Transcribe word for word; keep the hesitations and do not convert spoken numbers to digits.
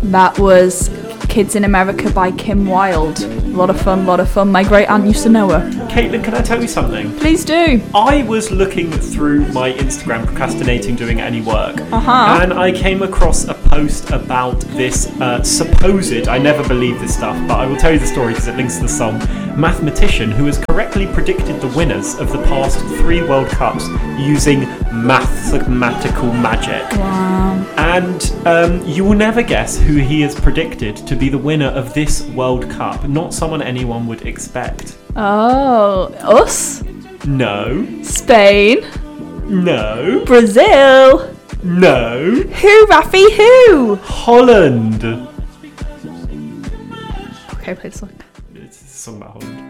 That was Kids in America by Kim Wilde. A lot of fun, a lot of fun. My great aunt used to know her. Caitlin, can I tell you something? Please do. I was looking through my Instagram, procrastinating doing any work, Uh-huh. and I came across a post about this uh, supposed, I never believe this stuff, but I will tell you the story because it links to the song, mathematician who has correctly predicted the winners of the past three World Cups using mathematical magic. Wow. And um, you will never guess who he has predicted to be the winner of this World Cup. Not someone anyone would expect. Oh, us? No. Spain? No. Brazil? No. Who, Rafi, who? Holland. Okay, play the song. It's a song about Holland.